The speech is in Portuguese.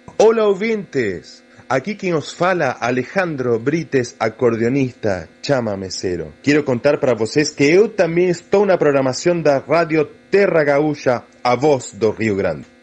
Hola ouvintes, aquí quem os fala Alejandro Brites, acordeonista, chamamecero. Quero contar para vocês que eu também estou na programação da Rádio Terra Gaúcha, a voz do Rio Grande.